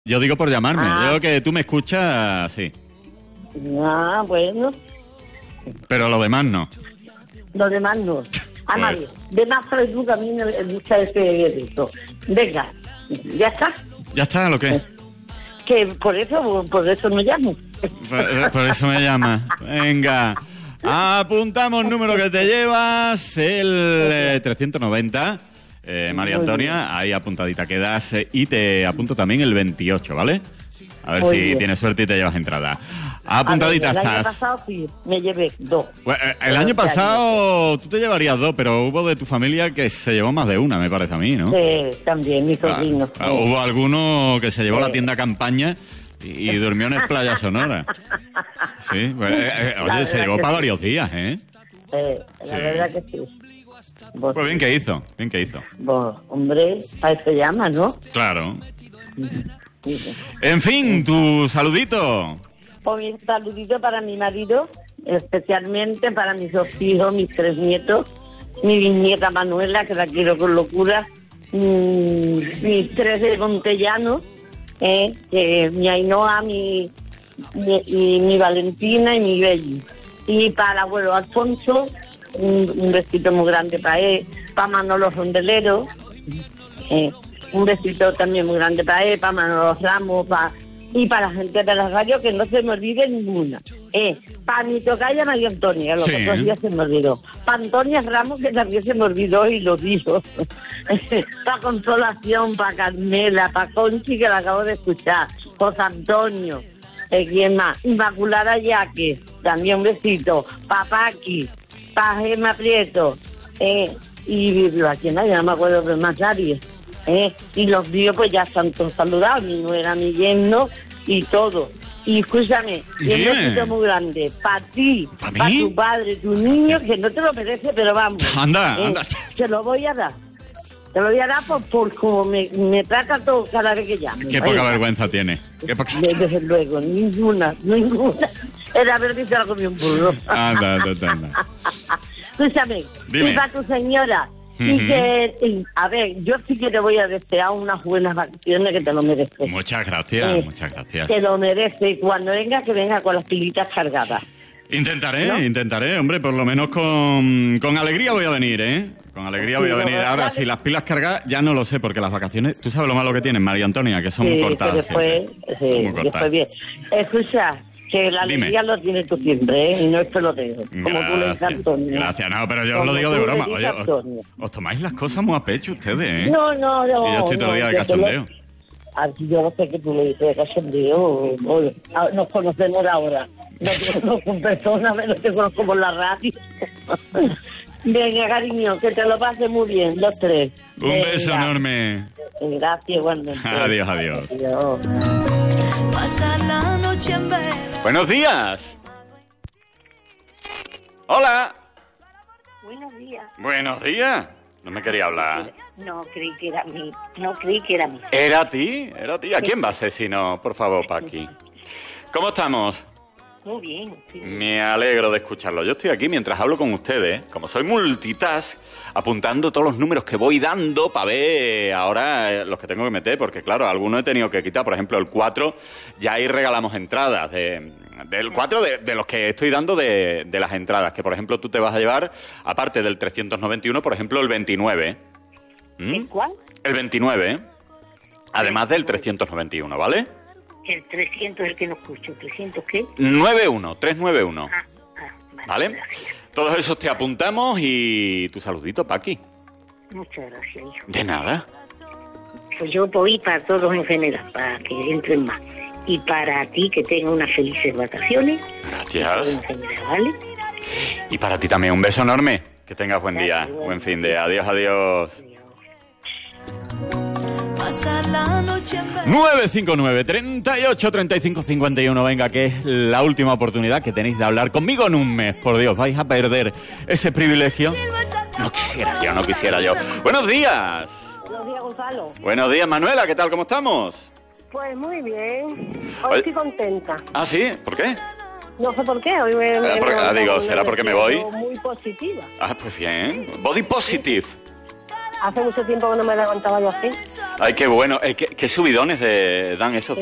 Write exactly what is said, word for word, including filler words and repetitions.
Yo digo por llamarme. Ah. Yo digo que tú me escuchas, sí. Ah, bueno. Pero lo demás no. Lo demás no. A Pues. nadie. De más traes tú también el gusta ese grito. Venga, ya está. ¿Ya está lo qué? Que por eso, por eso me llamo. Por, por eso me llama. Venga. Apuntamos número que te llevas, el eh, trescientos noventa. Eh, María Muy Antonia, ahí apuntadita quedas. eh, Y te apunto también el veintiocho, ¿vale? A ver Muy si bien. tienes suerte y te llevas entrada. A Apuntadita ver, el año estás. pasado sí, me llevé dos. Bueno, eh, el Pero año este pasado tú te llevarías dos, pero hubo de tu familia que se llevó más de una, me parece a mí, ¿no? Sí, también, mi Ah, sobrino. ah, hubo alguno que se llevó Sí. la tienda campaña y, y durmió en el Playa Sonora. Sí, pues, eh, eh, La oye, verdad se llevó que para sí. varios días, ¿eh? Eh, la Sí. verdad que sí. Vos, Pues bien que hizo, bien que hizo. vos, hombre, a eso llama, ¿no? Claro. Sí. En fin, tu saludito. Pues un saludito para mi marido, especialmente para mis dos hijos, mis tres nietos, mi bisnieta Manuela, que la quiero con locura, mm, mis tres de Montellano, eh, que mi Ainhoa, mi, mi, y mi Valentina y mi Belli. Y para el abuelo Alfonso, un, un besito muy grande para él, para Manolo Rondelero, eh, un besito también muy grande para él, para Manolo Ramos, para... Y para la gente de la radio, que no se me olvide ninguna. Eh, para mi tocaya María Antonia, los Sí. otros días se me olvidó. Para Antonia Ramos, que también se me olvidó y lo dijo. Para Consolación, para Carmela, para Conchi, que la acabo de escuchar. José Antonio, eh, ¿quién más? Inmaculada Yaque, también un besito. Para Paqui, para Gemma Prieto. Eh, y a quién hay, no me acuerdo de más nadie. ¿Eh? Y los míos pues ya están todos saludados, mi nuera, mi yerno y todo. Y escúchame, y un Dime. besito muy grande para ti, ¿Pa' para mí? tu padre, tu niño, que no te lo merece, pero vamos. Anda, eh, anda. Te lo voy a dar. Te lo voy a dar por, por como me, me trata todo cada vez que llamo. Qué poca Oiga, vergüenza tiene. Qué poca... de- Desde luego, ninguna, ninguna. Era haber dicho algo bien burro. Anda, anda, anda. Escúchame, Dime. y para tu señora. Y Ujú. que, y, a ver, yo sí que te voy a desear unas buenas vacaciones, que te lo mereces. Muchas gracias, Eh, muchas gracias. Te lo mereces. Cuando venga, que venga con las pilitas cargadas. Intentaré, ¿No? intentaré, hombre, por lo menos con, con alegría voy a venir, ¿eh? Con alegría voy a Sí, venir. lo- Ahora, vale. si las pilas cargadas, ya no lo sé, porque las vacaciones, tú sabes lo malo que tienen, María Antonia, que son Sí, muy que cortadas. después, siempre. sí, Son muy cortadas. después bien. Escucha, que la Dime. alegría lo tienes tú siempre, ¿eh? Y no es peloteo. Como tú le dices, Gracias, Antonio. gracias. No, pero yo os Como lo digo de tú le broma. dices, Oye, os, Antonio. os tomáis las cosas muy a pecho ustedes, ¿eh? No, no, no. Y yo estoy todo el día de no, que te lo- cachondeo. Así yo no sé que tú le dices de cachondeo. o- o- ah, nos conocemos ahora. No te conozco en persona, pero te conozco por la radio. Venga, cariño, que te lo pases muy bien, los tres. Un Venga. beso enorme. Gracias, igualmente. Adiós, adiós. Adiós. Pasa la noche en vela. Buenos días. Hola. Buenos días. Buenos días. No me quería hablar. No creí que era mí. No creí que era mí. ¿Era a ti? ¿Era a ti? ¿A quién va a ser si no? Por favor, Paqui. ¿Cómo estamos? Muy bien. Sí. Me alegro de escucharlo. Yo estoy aquí mientras hablo con ustedes, como soy multitask, apuntando todos los números que voy dando para ver ahora eh, los que tengo que meter, porque claro, algunos he tenido que quitar. Por ejemplo, el cuatro, ya ahí regalamos entradas. De, del cuatro de, de los que estoy dando de, de las entradas, que por ejemplo tú te vas a llevar, aparte del trescientos noventa y uno, por ejemplo, el veintinueve. ¿Mm? ¿El cuál? El veintinueve, además del trescientos noventa y uno, ¿vale? El trescientos, el que no escucho. ¿trescientos qué? noventa y uno, trescientos noventa y uno. Ah, ah, vale. ¿Vale? Gracias. Todos esos te apuntamos y tu saludito, Paqui. Muchas gracias, hijo. De nada. Pues yo voy para todos en general, para que entren más. Y para ti, que tengas unas felices vacaciones. Gracias. En general, ¿vale? Y para ti también, un beso enorme. Que tengas buen día, Gracias. buen fin de. Adiós, adiós. Pasa la noche en vela. nueve cinco nueve, treinta y ocho, treinta y cinco, cincuenta y uno. Venga, que es la última oportunidad que tenéis de hablar conmigo en un mes. Por Dios, vais a perder ese privilegio. No quisiera yo, no quisiera yo. Buenos días. Buenos días, Gonzalo. Buenos días, Manuela. ¿Qué tal? ¿Cómo estamos? Pues muy bien. Oye. Hoy estoy contenta. Ah, ¿sí? ¿Por qué? No sé por qué. Hoy me, Ah, me- porque- me- ah, digo, una ¿será porque me voy? energía muy positiva. Ah, pues bien. Body positive. Hace mucho tiempo que no me levantaba yo así. Ay, qué bueno. Eh, qué, qué subidones de, dan esos